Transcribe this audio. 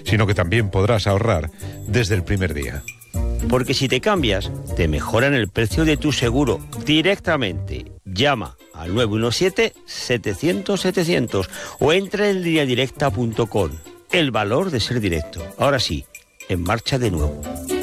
sino que también podrás ahorrar desde el primer día. Porque si te cambias, te mejoran el precio de tu seguro directamente. Llama al 917-700-700 o entra en lineadirecta.com. El valor de ser directo. Ahora sí, en marcha de nuevo.